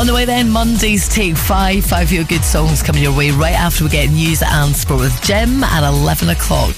On the way then, Mondays take 5 feel good songs coming your way right after we get news and sport with Jim at 11 o'clock.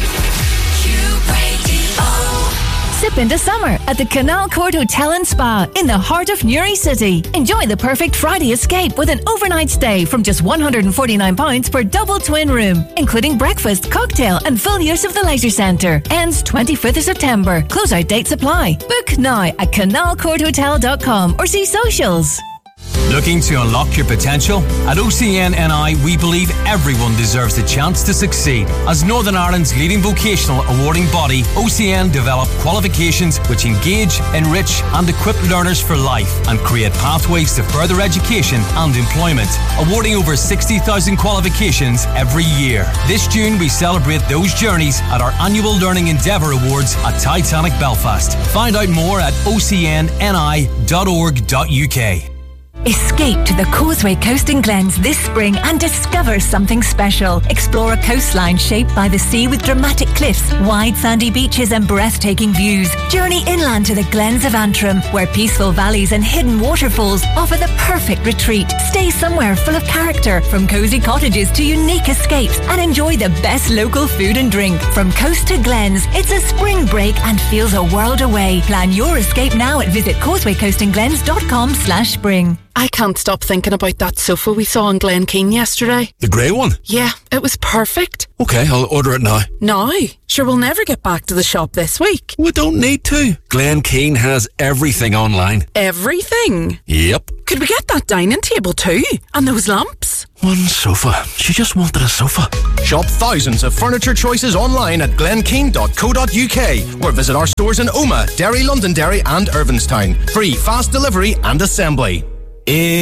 Sip into summer at the Canal Court Hotel and Spa in the heart of Newry City. Enjoy the perfect Friday escape with an overnight stay from just £149 per double twin room, including breakfast, cocktail and full use of the leisure centre. Ends 25th of September. Closeout dates apply. Book now at canalcourthotel.com or see socials. Looking to unlock your potential? At OCN we believe everyone deserves the chance to succeed. As Northern Ireland's leading vocational awarding body, OCN develop qualifications which engage, enrich and equip learners for life and create pathways to further education and employment, awarding over 60,000 qualifications every year. This June we celebrate those journeys at our annual Learning Endeavour Awards at Titanic Belfast. Find out more at ocnni.org.uk. Escape to the Causeway Coast in Glens this spring and discover something special. Explore a coastline shaped by the sea with dramatic cliffs, wide sandy beaches and breathtaking views. Journey inland to the Glens of Antrim, where peaceful valleys and hidden waterfalls offer the perfect retreat. Stay somewhere full of character, from cosy cottages to unique escapes, and enjoy the best local food and drink. From coast to Glens, it's a spring break and feels a world away. Plan your escape now at visitcausewaycoastingglens.com/spring. I can't stop thinking about that sofa we saw in Glen Keane yesterday. The grey one? Yeah, it was perfect. Okay, I'll order it now. Now? Sure, we'll never get back to the shop this week. We don't need to. Glen Keane has everything online. Everything? Yep. Could we get that dining table too? And those lamps? One sofa. She just wanted a sofa. Shop thousands of furniture choices online at glenkeane.co.uk or visit our stores in Omagh, Derry, Londonderry and Irvinstown. Free fast delivery and assembly.